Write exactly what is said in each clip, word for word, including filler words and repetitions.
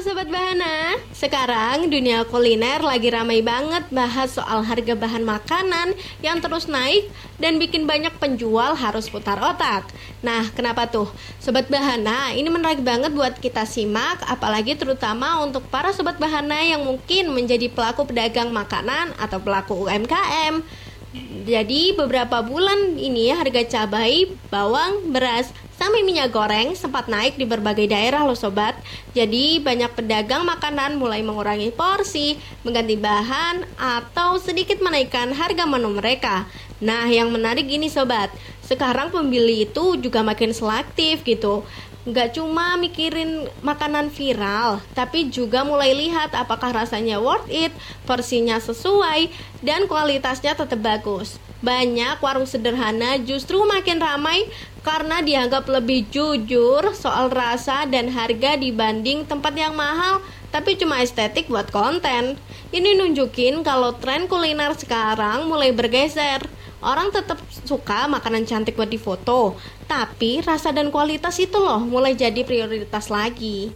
Sobat Bahana, sekarang dunia kuliner lagi ramai banget bahas soal harga bahan makanan yang terus naik dan bikin banyak penjual harus putar otak. Nah, kenapa tuh? Sobat Bahana, ini menarik banget buat kita simak, apalagi terutama untuk para Sobat Bahana yang mungkin menjadi pelaku pedagang makanan atau pelaku U M K M. Jadi beberapa bulan ini harga cabai, bawang, beras, sampai minyak goreng sempat naik di berbagai daerah loh sobat. Jadi banyak pedagang makanan mulai mengurangi porsi, mengganti bahan, atau sedikit menaikkan harga menu mereka. Nah, yang menarik gini sobat, sekarang pembeli itu juga makin selektif gitu. Nggak cuma mikirin makanan viral, tapi juga mulai lihat apakah rasanya worth it, porsinya sesuai, dan kualitasnya tetap bagus. Banyak warung sederhana justru makin ramai karena dianggap lebih jujur soal rasa dan harga dibanding tempat yang mahal tapi cuma estetik buat konten. Ini nunjukin kalau tren kuliner sekarang mulai bergeser. Orang tetap suka makanan cantik buat difoto, tapi rasa dan kualitas itu loh mulai jadi prioritas lagi.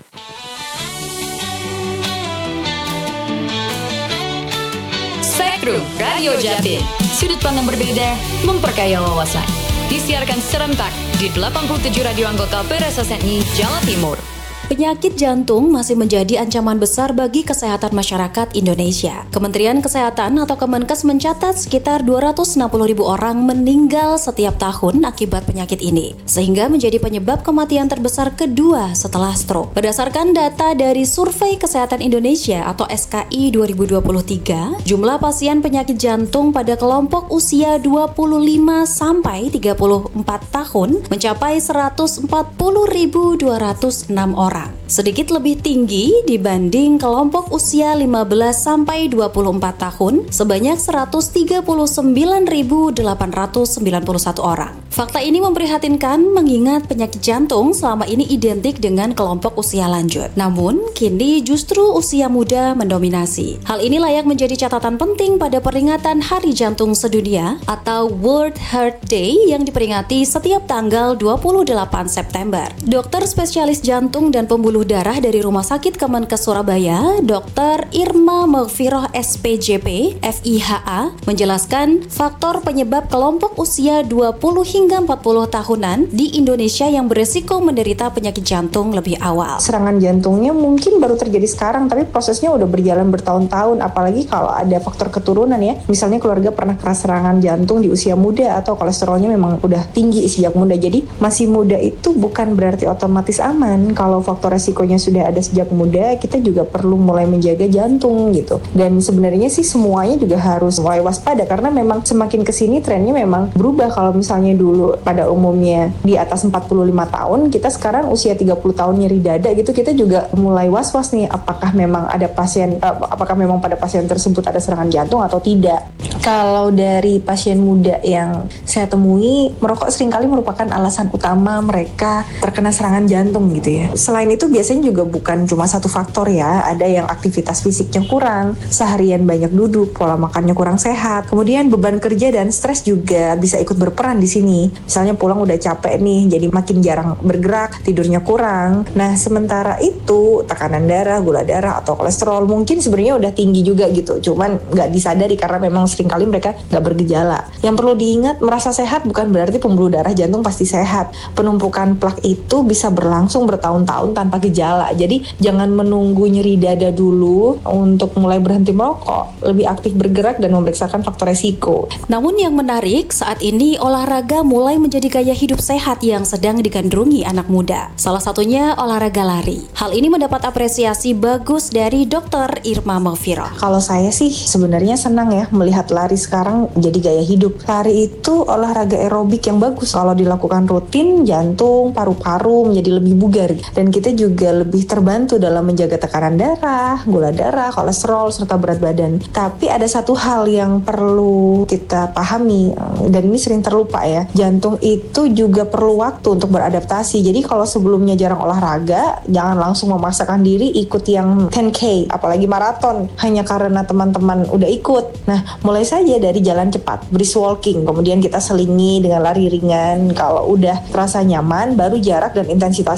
Spektrum Radio Jatim, sudut pandang berbeda, memperkaya wawasan. Disiarkan serentak di delapan puluh tujuh radio anggota P R S S N I Jawa Timur. Penyakit jantung masih menjadi ancaman besar bagi kesehatan masyarakat Indonesia. Kementerian Kesehatan atau Kemenkes mencatat sekitar dua ratus enam puluh ribu orang meninggal setiap tahun akibat penyakit ini, sehingga menjadi penyebab kematian terbesar kedua setelah stroke. Berdasarkan data dari Survei Kesehatan Indonesia atau S K I dua ribu dua puluh tiga, jumlah pasien penyakit jantung pada kelompok usia dua puluh lima sampai tiga puluh empat tahun mencapai seratus empat puluh ribu dua ratus enam orang. Sedikit lebih tinggi dibanding kelompok usia lima belas sampai dua puluh empat tahun sebanyak seratus tiga puluh sembilan ribu delapan ratus sembilan puluh satu orang. Fakta ini memprihatinkan mengingat penyakit jantung selama ini identik dengan kelompok usia lanjut. Namun, kini justru usia muda mendominasi. Hal ini layak menjadi catatan penting pada peringatan Hari Jantung Sedunia atau World Heart Day yang diperingati setiap tanggal dua puluh delapan September. Dokter spesialis jantung dan pembuluh darah dari Rumah Sakit Kemenkes Surabaya, Dokter Irma Maghfirah S P J P, F I H A, menjelaskan faktor penyebab kelompok usia dua puluh hingga empat puluh tahunan di Indonesia yang beresiko menderita penyakit jantung lebih awal. Serangan jantungnya mungkin baru terjadi sekarang, tapi prosesnya udah berjalan bertahun-tahun, apalagi kalau ada faktor keturunan ya. Misalnya keluarga pernah kena serangan jantung di usia muda atau kolesterolnya memang udah tinggi sejak muda. Jadi masih muda itu bukan berarti otomatis aman. Kalau faktor resikonya sudah ada sejak muda, kita juga perlu mulai menjaga jantung gitu. Dan sebenarnya sih semuanya juga harus mulai waspada karena memang semakin kesini trennya memang berubah. Kalau misalnya dulu pada umumnya di atas empat puluh lima tahun, kita sekarang usia tiga puluh tahun nyeri dada gitu, kita juga mulai was-was nih apakah memang ada pasien apakah memang pada pasien tersebut ada serangan jantung atau tidak. Kalau dari pasien muda yang saya temui, merokok seringkali merupakan alasan utama mereka terkena serangan jantung gitu ya. Selain itu biasanya juga bukan cuma satu faktor ya, ada yang aktivitas fisiknya kurang, seharian banyak duduk, pola makannya kurang sehat, kemudian beban kerja dan stres juga bisa ikut berperan di sini. Misalnya pulang udah capek nih, jadi makin jarang bergerak, tidurnya kurang. Nah, sementara itu tekanan darah, gula darah atau kolesterol mungkin sebenarnya udah tinggi juga gitu, cuman nggak disadari karena memang seringkali mereka nggak bergejala. Yang perlu diingat, merasa sehat bukan berarti pembuluh darah jantung pasti sehat. Penumpukan plak itu bisa berlangsung bertahun-tahun tanpa gejala. Jadi jangan menunggu nyeri dada dulu untuk mulai berhenti merokok, lebih aktif bergerak dan memeriksakan faktor resiko. Namun yang menarik, saat ini olahraga mulai menjadi gaya hidup sehat yang sedang digandrungi anak muda. Salah satunya olahraga lari. Hal ini mendapat apresiasi bagus dari Dokter Irma Maghfirah. Kalau saya sih sebenarnya senang ya melihat lari sekarang jadi gaya hidup. Lari itu olahraga aerobik yang bagus. Kalau dilakukan rutin, jantung, paru-paru menjadi lebih bugar. Dan kita juga lebih terbantu dalam menjaga tekanan darah, gula darah, kolesterol, serta berat badan. Tapi ada satu hal yang perlu kita pahami, dan ini sering terlupa ya. Jantung itu juga perlu waktu untuk beradaptasi. Jadi kalau sebelumnya jarang olahraga, jangan langsung memaksakan diri ikut yang sepuluh K, apalagi maraton, hanya karena teman-teman udah ikut. Nah, mulai saja dari jalan cepat, brisk walking, kemudian kita selingi dengan lari ringan. Kalau udah terasa nyaman, baru jarak dan intensitas